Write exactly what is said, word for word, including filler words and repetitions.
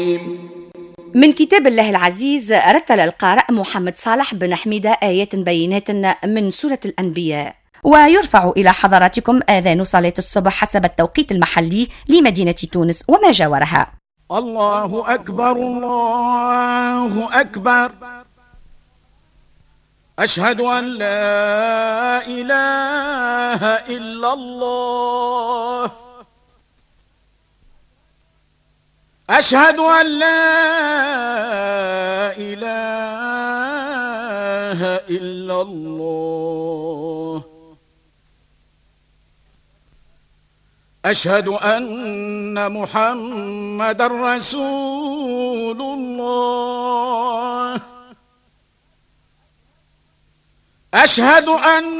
من كتاب الله العزيز رتل القارئ محمد صالح بن حميدة آيات بينات من سورة الأنبياء. ويرفع إلى حضراتكم آذان صلاة الصبح حسب التوقيت المحلي لمدينة تونس وما جاورها. الله أكبر الله أكبر، أشهد أن لا إله إلا الله، أشهد أن لا إله إلا الله، أشهد أن محمد رسول الله، أشهد أن